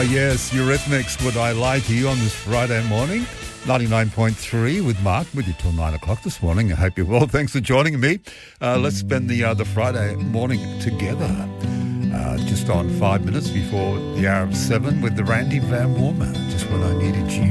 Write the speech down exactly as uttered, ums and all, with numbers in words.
yes, Eurythmics, Would I Lie to You on this Friday morning? ninety-nine point three with Mark, with you till nine o'clock this morning. I hope you're well. Thanks for joining me. Uh, let's spend the uh, the Friday morning together. Uh, just on five minutes before the hour of seven with the Randy Van Warmer, Just When I Needed You.